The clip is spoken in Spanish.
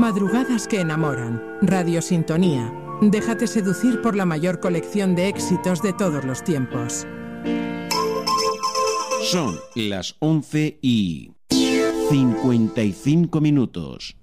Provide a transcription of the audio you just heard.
Madrugadas que enamoran. Radio Sintonía. Déjate seducir por la mayor colección de éxitos de todos los tiempos. Son las 11:55.